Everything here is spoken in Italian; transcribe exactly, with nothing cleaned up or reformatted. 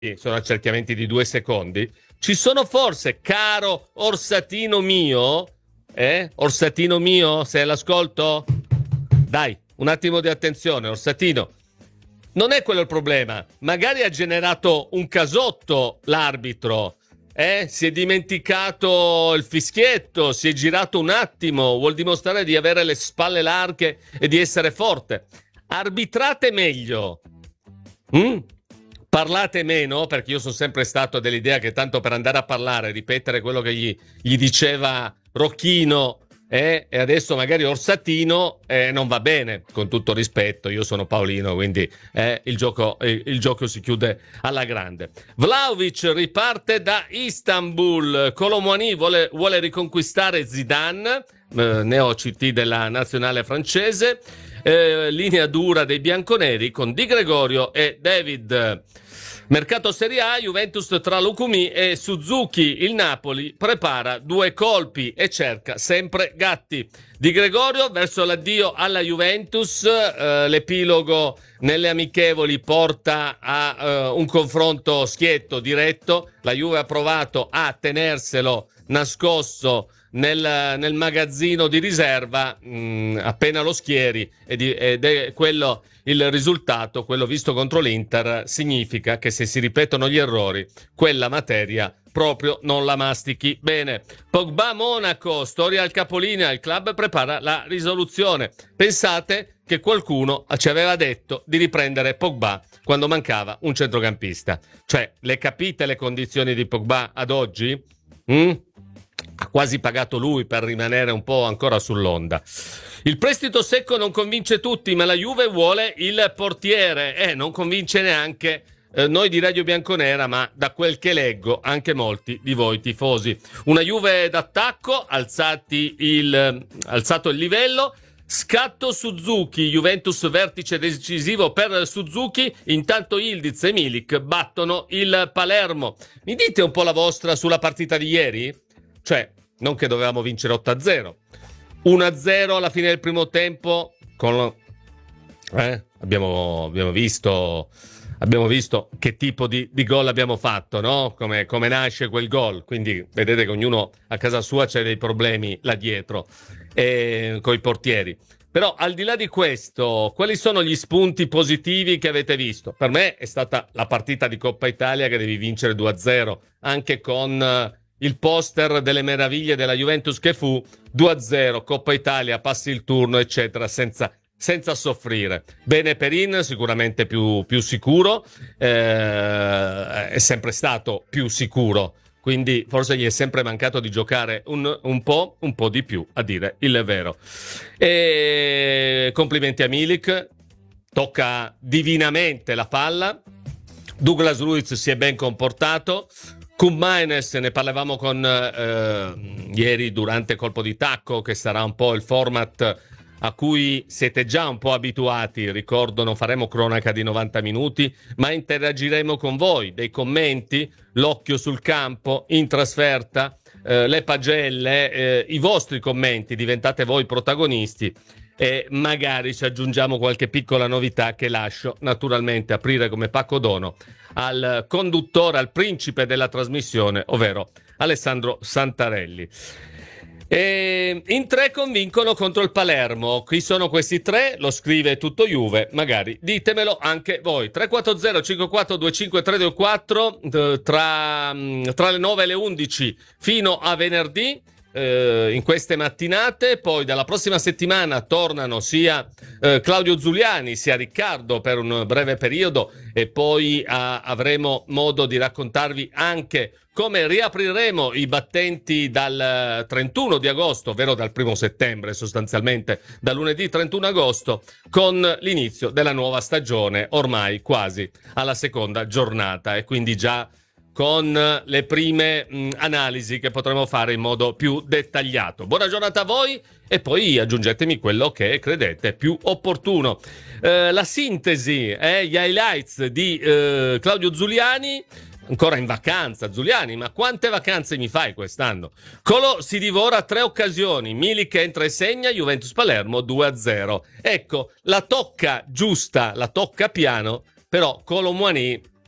sono accerchiamenti di due secondi. Ci sono forse, caro Orsatino mio, eh? Orsatino mio, sei all'ascolto? Dai, un attimo di attenzione, Orsatino. Non è quello il problema. Magari ha generato un casotto l'arbitro, eh? Si è dimenticato il fischietto, si è girato un attimo, vuol dimostrare di avere le spalle larghe e di essere forte. Arbitrate meglio. Mm? Parlate meno, perché io sono sempre stato dell'idea che tanto per andare a parlare, ripetere quello che gli, gli diceva Rocchino eh, e adesso magari Orsatino eh, non va bene, con tutto rispetto, io sono Paolino, quindi eh, il, gioco, eh, il gioco si chiude alla grande. Vlahovic riparte da Istanbul, Kolo Muani vuole, vuole riconquistare Zidane, eh, neo C T della nazionale francese. Eh, linea dura dei bianconeri con Di Gregorio e David. Mercato Serie A, Juventus tra Lukumi e Suzuki. Il Napoli prepara due colpi e cerca sempre Gatti. Di Gregorio verso l'addio alla Juventus, eh, l'epilogo nelle amichevoli porta a eh, un confronto schietto, diretto. La Juve ha provato a tenerselo nascosto nel, nel magazzino di riserva, mh, appena lo schieri, ed, ed è quello il risultato, quello visto contro l'Inter, significa che se si ripetono gli errori, quella materia proprio non la mastichi bene. Pogba Monaco, storia al capolinea, il club prepara la risoluzione. Pensate che qualcuno ci aveva detto di riprendere Pogba quando mancava un centrocampista. Cioè, le capite le condizioni di Pogba ad oggi? Mm? Ha quasi pagato lui per rimanere un po' ancora sull'onda. Il prestito secco non convince tutti, ma la Juve vuole il portiere. Eh, non convince neanche eh, noi di Radio Bianconera, ma da quel che leggo anche molti di voi tifosi. Una Juve d'attacco, alzati il, alzato il livello. Scatto Suzuki, Juventus vertice decisivo per Suzuki, intanto Yildiz e Milik battono il Palermo. Mi dite un po' la vostra sulla partita di ieri? Cioè, non che dovevamo vincere otto a zero. uno a zero alla fine del primo tempo, con, eh, abbiamo, abbiamo visto abbiamo visto che tipo di, di gol abbiamo fatto, no? Come, come nasce quel gol. Quindi vedete che ognuno a casa sua c'è dei problemi là dietro eh, coi portieri. Però al di là di questo, quali sono gli spunti positivi che avete visto? Per me è stata la partita di Coppa Italia che devi vincere due a zero, anche con il poster delle meraviglie della Juventus che fu due a zero, Coppa Italia, passi il turno, eccetera, senza, senza soffrire. Bene Perin, sicuramente più, più sicuro, eh, è sempre stato più sicuro, quindi forse gli è sempre mancato di giocare un, un po', un po' di più, a dire il vero. E complimenti a Milik, tocca divinamente la palla, Douglas Luiz si è ben comportato, Koopmeiners, ne parlavamo con eh, ieri durante Colpo di Tacco, che sarà un po' il format a cui siete già un po' abituati. Ricordo, non faremo cronaca di novanta minuti, ma interagiremo con voi, dei commenti, l'occhio sul campo, in trasferta, eh, le pagelle, eh, i vostri commenti, diventate voi protagonisti e magari ci aggiungiamo qualche piccola novità che lascio naturalmente aprire come pacco dono al conduttore, al principe della trasmissione, ovvero Alessandro Santarelli. E in tre convincono contro il Palermo. Qui sono questi tre, lo scrive tutto Juve, magari ditemelo anche voi. tre quattro zero cinque quattro due cinque tre due quattro tra, tra le nove e le undici fino a venerdì. Eh, in queste mattinate, poi dalla prossima settimana tornano sia eh, Claudio Zuliani sia Riccardo per un breve periodo e poi a, avremo modo di raccontarvi anche come riapriremo i battenti dal trentuno di agosto, ovvero dal primo settembre sostanzialmente, da lunedì trentuno agosto, con l'inizio della nuova stagione, ormai quasi alla seconda giornata e quindi già con le prime mh, analisi che potremo fare in modo più dettagliato. Buona giornata a voi e poi aggiungetemi quello che credete più opportuno. Eh, la sintesi, eh, gli highlights di eh, Claudio Zuliani, ancora in vacanza Zuliani, ma quante vacanze mi fai quest'anno? Colo si divora tre occasioni, Milik entra e segna, Juventus Palermo due a zero. Ecco, la tocca giusta, la tocca piano, però Kolo Muani